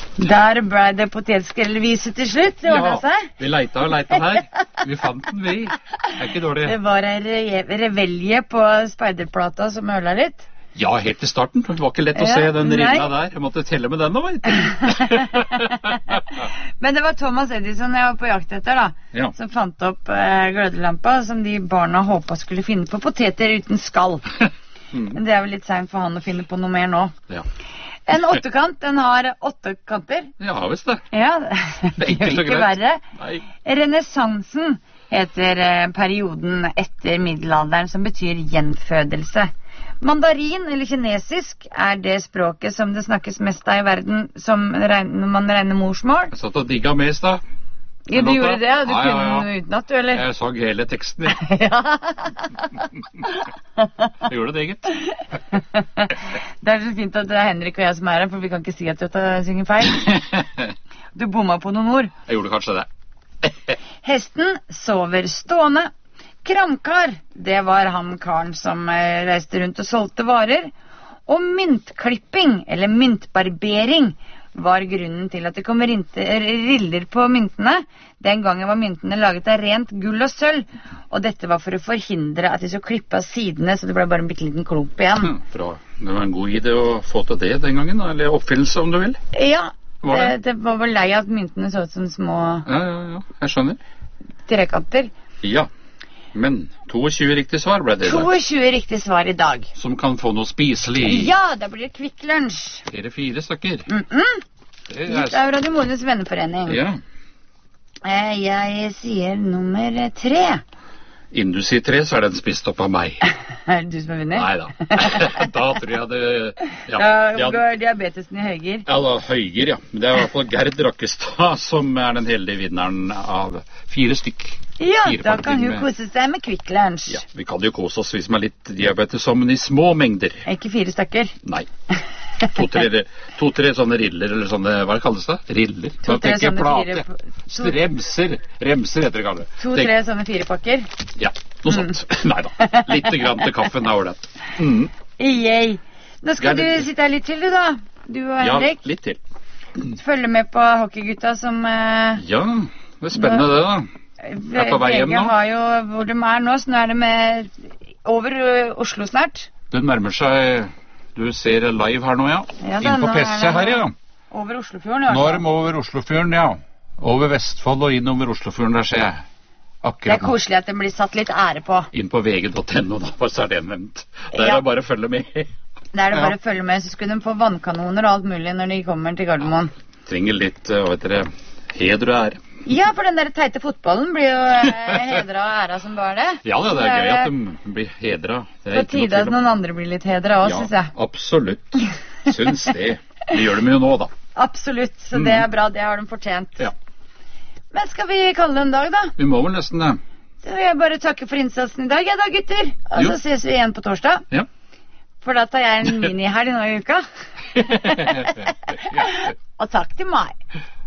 Der ble det potetskrellvise til slutt, det ordnet seg. Ja, vi leita og leita her. Vi fant den, vi. Det er ikke dårlig. Det var en revelje på speiderplata som øla litt. Ja, helt i starten. Det var ikke lett å se den rilla der. Jeg måtte telle med den nå, vet du. Men det var Thomas Edison jeg var på jakt etter da, som fant opp glødelampa som de barna håpet skulle finne på poteter uten skall. Men det er vel litt sent for han å finne på noe mer nå. Ja. En åttekant, den har 8 kanter. Ja, visst det. Ja, det er ikke verre. Nei. Renessansen heter perioden etter middelalderen som betyr gjenfødelse. Mandarin, eller kinesisk, er det språket som det snakkes mest av i verden som når man regner morsmål. Jeg satt og digget mest da. Ja, du gjorde det? Du kunne den utenat, du, eller? Jeg sang hele teksten, ja. Jeg gjorde det, gitt. Det er så fint at det er Henrik og jeg som er her, for vi kan ikke si at du synger feil. Du bomma på noen ord. Jeg gjorde kanskje det. Hesten sover stående. Kramkar, det var han karen som reiste rundt og solgte varer. Og myntklipping, eller myntbarbering, var grunnen til at det kom riller på myntene. Den gangen var myntene laget av rent gull og sølv, og dette var for å forhindre at de så klippet av sidene, så det ble bare en bitteliten klump igjen. Bra. Det var en god idé å få til det den gangen, eller oppfinnelse om du vil. Ja, det var vel lei at myntene så ut som små... Ja, jeg skjønner. Trekanter. Ja. Men 22 riktig svar ble det i dag. 22 riktig svar i dag. Som kan få noe spiselig. Ja, da blir det Kvikk Lunsj. 4 stykker. Gitt av Radio Morenes venneforening. Ja. Jeg sier nummer 3. Innen du sier 3, så er den spist opp av meg. Er det du som er vinner? Neida. Da tror jeg det... Ja, går diabetesen i høyger. Ja, da høyger, ja. Men det er i hvert fall Gerd Rakkestad som er den heldige vinneren av 4 stykk. Ja, da kan hun kose seg med Kvikk Lunsj. Ja, vi kan jo kose oss hvis man er litt diabetes, men i små mengder. Ikke 4 stykker. Nei. 2-3 sånne riller, eller sånne, hva kalles det? Riller? 2-3 sånne plate. Remser heter det kanskje. 2-3 sånne 4-pakker. Ja, noe sånt. Neida, litt grann til kaffen er det. Yay. Nå skal du sitte her litt til, du da. Du og Henrik. Ja, litt til. Følge med på hockeygutta som... Ja, det er spennende det da. Er på vei hjem nå. VG har jo hvor de er nå, så nå er det med over Oslo snart. Det nærmer seg, du ser live her nå, ja. Inn på PC her, ja. Over Oslofjorden, ja. Norm over Oslofjorden, ja. Over Vestfold og inn over Oslofjorden, der ser jeg. Akkurat. Det er koselig at det blir satt litt ære på. Inn på vg.no da, så er det nevnt. Der er det bare å følge med. Der er det bare å følge med, så skulle de få vannkanoner og alt mulig når de kommer til Gardermoen. Trenger litt, vet dere, heder og ære. Ja, for den der teite fotballen blir jo hedret og æra som bare det. Ja, det er gøy at de blir hedret. På tide at noen andre blir litt hedret også, synes jeg. Ja, absolutt. Syns det. Det gjør de jo nå, da. Absolutt, så det er bra, det har de fortjent. Ja. Men skal vi kalle det en dag, da? Vi må vel nesten det. Så vil jeg bare takke for innsatsen i dag, da, gutter. Og så ses vi igjen på torsdag. Ja. For da tar jeg en mini-helg nå i uka. Og takk til meg.